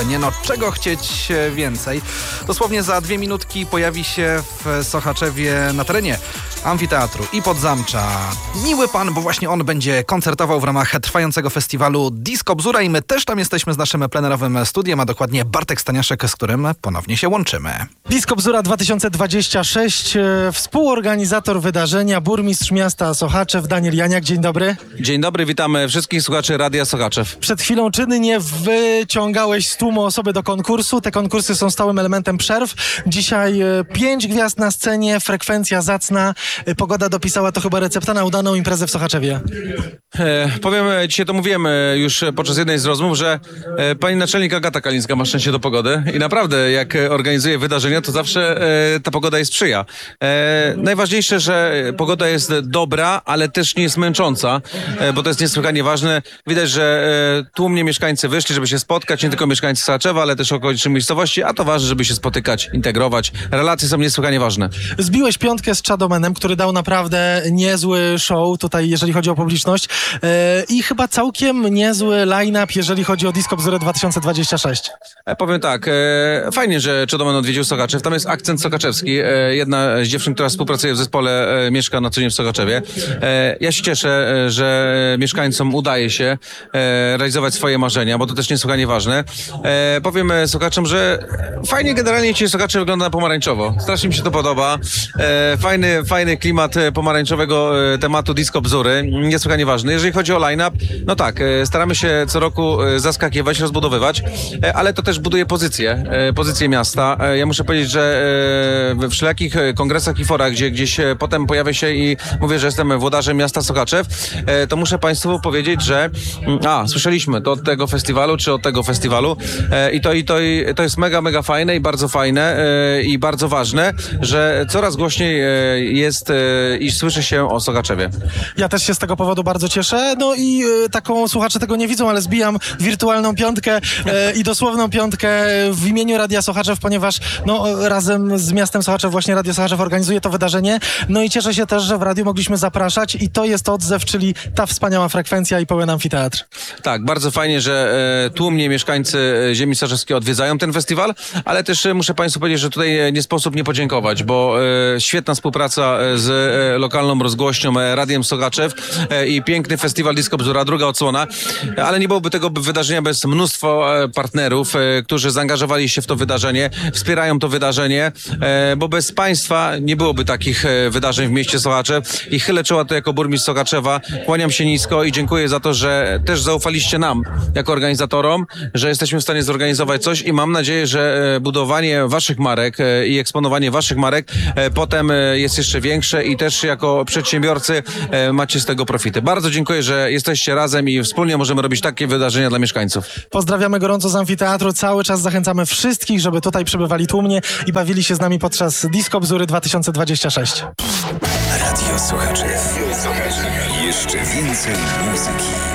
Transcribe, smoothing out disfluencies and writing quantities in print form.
Nie no, czego chcieć więcej? Dosłownie za 2 minutki pojawi się w Sochaczewie na terenie amfiteatru i Podzamcza miły pan, bo właśnie on będzie koncertował w ramach trwającego festiwalu Disco Bzura i my też tam jesteśmy z naszym plenerowym studiem, a dokładnie Bartek Staniaszek, z którym ponownie się łączymy. Disco Bzura 2026, współorganizator wydarzenia, burmistrz miasta Sochaczew, Daniel Janiak. Dzień dobry. Dzień dobry, witamy wszystkich słuchaczy Radia Sochaczew. Przed chwilą czynnie wyciągałeś z tłumu osoby do konkursu. Te konkursy są stałym elementem przerw. Dzisiaj 5 gwiazd na scenie, frekwencja zacna. Pogoda dopisała, to chyba recepta na udaną imprezę w Sochaczewie. Powiem, dzisiaj to mówiłem już podczas jednej z rozmów, że pani naczelnik Agata Kalińska ma szczęście do pogody i naprawdę jak organizuje wydarzenia, to zawsze ta pogoda jej sprzyja. Najważniejsze, że pogoda jest dobra, ale też nie jest męcząca, bo to jest niesłychanie ważne. Widać, że tłumnie mieszkańcy wyszli, żeby się spotkać, nie tylko mieszkańcy Sochaczewa, ale też okolicznych miejscowości, a to ważne, żeby się spotykać, integrować. Relacje są niesłychanie ważne. Zbiłeś piątkę z Chadomenem, który dał naprawdę niezły show tutaj, jeżeli chodzi o publiczność i chyba całkiem niezły line-up, jeżeli chodzi o Disco Bzurę 2026. Powiem tak, fajnie, że Chadomen odwiedził Sochaczew, tam jest akcent sochaczewski. Jedna z dziewczyn, która współpracuje w zespole, mieszka na co dzień w Sochaczewie. Ja się cieszę, że mieszkańcom udaje się realizować swoje marzenia, bo to też niesłychanie ważne. Powiem słuchaczom, że fajnie generalnie dzisiaj Sochaczew wygląda na pomarańczowo. Strasznie mi się to podoba. Fajny klimat pomarańczowego tematu Disco Bzury. Niesłychanie ważny. Jeżeli chodzi o line-up, no tak, staramy się co roku zaskakiwać, rozbudowywać, ale to też buduje pozycję miasta. Ja muszę powiedzieć, że we wszelakich kongresach i forach, gdzie gdzieś potem pojawię się i mówię, że jestem włodarzem miasta Sochaczew, to muszę państwu powiedzieć, że słyszeliśmy to od tego festiwalu, czy od tego festiwalu i to jest mega fajne i bardzo fajne i bardzo ważne, że coraz głośniej jest i słyszy się o Sochaczewie. Ja też się z tego powodu bardzo cieszę, no i taką, słuchacze tego nie widzą, ale zbijam wirtualną piątkę i dosłowną piątkę w imieniu Radia Sochaczew, ponieważ razem z miastem Sochaczew właśnie Radio Sochaczew organizuje to wydarzenie, no i cieszę się też, że w radiu mogliśmy zapraszać i to jest odzew, czyli ta wspaniała frekwencja i pełen amfiteatr. Tak, bardzo fajnie, że tłumnie mieszkańcy ziemi sochaczeskiej odwiedzają ten festiwal, ale też muszę państwu powiedzieć, że tutaj nie sposób nie podziękować, bo świetna współpraca z lokalną rozgłośnią Radiem Sochaczew i piękny festiwal Disco Bzura, druga odsłona, ale nie byłoby tego wydarzenia bez mnóstwo partnerów, którzy zaangażowali się w to wydarzenie, wspierają to wydarzenie, bo bez państwa nie byłoby takich wydarzeń w mieście Sochaczew i chylę czoła to jako burmistrz Sochaczewa, kłaniam się nisko i dziękuję za to, że też zaufaliście nam jako organizatorom, że jesteśmy w stanie zorganizować coś i mam nadzieję, że budowanie waszych marek i eksponowanie waszych marek potem jest jeszcze większe i też jako przedsiębiorcy macie z tego profity. Bardzo dziękuję, że jesteście razem i wspólnie możemy robić takie wydarzenia dla mieszkańców. Pozdrawiamy gorąco z amfiteatru. Cały czas zachęcamy wszystkich, żeby tutaj przybywali tłumnie i bawili się z nami podczas Disco Bzury 2026. Radio Sochaczew. Jeszcze więcej muzyki.